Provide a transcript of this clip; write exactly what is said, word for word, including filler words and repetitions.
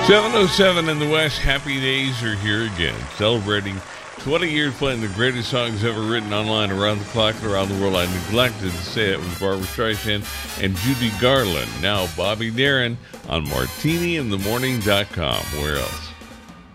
seven oh seven in the West. Happy days are here again. Celebrating twenty years playing the greatest songs ever written online around the clock and around the world. I neglected to say it was Barbra Streisand and Judy Garland. Now Bobby Darin on martini in the morning dot com. Where else?